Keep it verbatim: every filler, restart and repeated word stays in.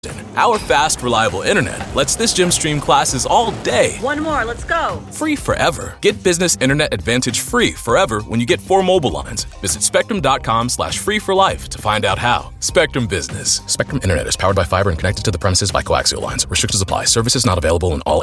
Our fast, reliable internet lets this gym stream classes all day. One more, let's go. Free forever. Get Business Internet Advantage free forever when you get four mobile lines. Visit spectrum.com slash free for life to find out how. Spectrum Business. Spectrum Internet is powered by fiber and connected to the premises by coaxial lines. Restrictions apply. Services not available in all